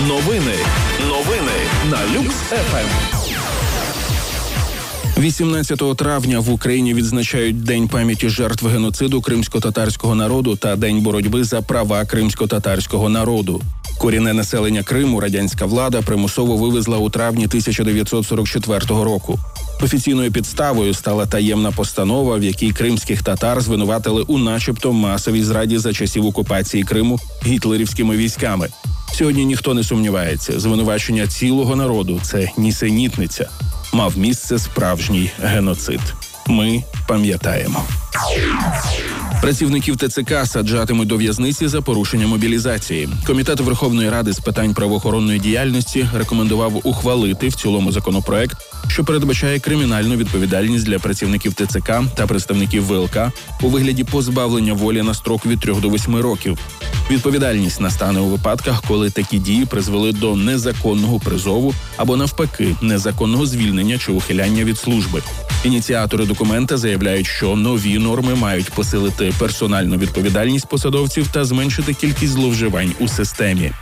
Новини на Люкс ФМ. 18 травня в Україні відзначають День пам'яті жертв геноциду кримсько-татарського народу та День боротьби за права кримсько-татарського народу. Корінне населення Криму радянська влада примусово вивезла у травні 1944 року. Офіційною підставою стала таємна постанова, в якій кримських татар звинуватили у начебто масовій зраді за часів окупації Криму гітлерівськими військами. Сьогодні ніхто не сумнівається, звинувачення цілого народу – це нісенітниця. Мав місце справжній геноцид. Ми пам'ятаємо. Працівників ТЦК саджатимуть до в'язниці за порушення мобілізації. Комітет Верховної Ради з питань правоохоронної діяльності рекомендував ухвалити в цілому законопроект, що передбачає кримінальну відповідальність для працівників ТЦК та представників ВЛК у вигляді позбавлення волі на строк від 3 до 8 років. Відповідальність настане у випадках, коли такі дії призвели до незаконного призову або, навпаки, незаконного звільнення чи ухиляння від служби. Ініціатори документа заявляють, що нові норми мають посилити персональну відповідальність посадовців та зменшити кількість зловживань у системі.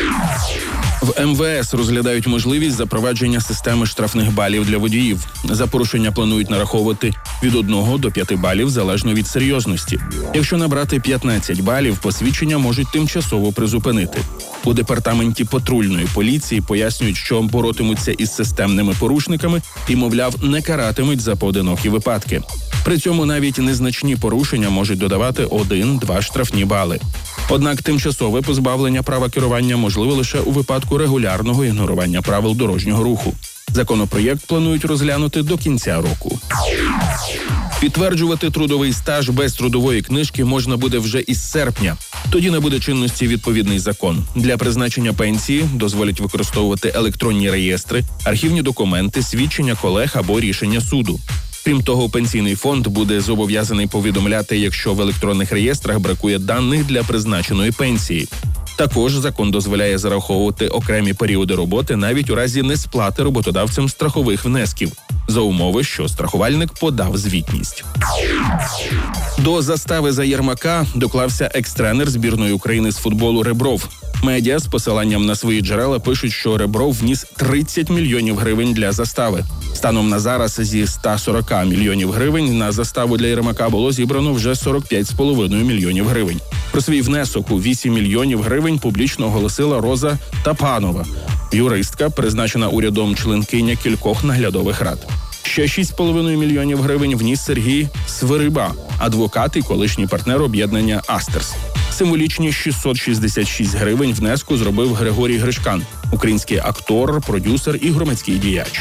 В МВС розглядають можливість запровадження системи штрафних балів для водіїв. За порушення планують нараховувати від 1 до 5 балів залежно від серйозності. Якщо набрати 15 балів, посвідчення можуть тимчасово призупинити. У департаменті патрульної поліції пояснюють, що боротимуться із системними порушниками і, мовляв, не каратимуть за поодинокі випадки. При цьому навіть незначні порушення можуть додавати 1-2 штрафні бали. Однак тимчасове позбавлення права керування можливе лише у випадку регулярного ігнорування правил дорожнього руху. Законопроєкт планують розглянути до кінця року. Підтверджувати трудовий стаж без трудової книжки можна буде вже із серпня. Тоді набуде чинності відповідний закон. Для призначення пенсії дозволять використовувати електронні реєстри, архівні документи, свідчення колег або рішення суду. Крім того, пенсійний фонд буде зобов'язаний повідомляти, якщо в електронних реєстрах бракує даних для призначеної пенсії. Також закон дозволяє зараховувати окремі періоди роботи навіть у разі несплати роботодавцям страхових внесків, за умови, що страхувальник подав звітність. До застави за Єрмака доклався екс-тренер збірної України з футболу Ребров. Медіа з посиланням на свої джерела пишуть, що Ребров вніс 30 мільйонів гривень для застави. Станом на зараз зі 140 мільйонів гривень на заставу для Єрмака було зібрано вже 45,5 мільйонів гривень. Про свій внесок у 8 мільйонів гривень публічно оголосила Роза Тапанова, юристка, призначена урядом членкиня кількох наглядових рад. Ще 6,5 мільйонів гривень вніс Сергій Свириба, адвокат і колишній партнер об'єднання «Астерс». Символічні 666 гривень внеску зробив Григорій Гришкан, український актор, продюсер і громадський діяч.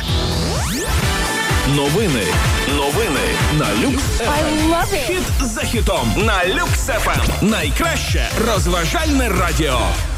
Новини на Люкс ФМ. Хіт за хітом на Люкс ФМ. Найкраще розважальне радіо.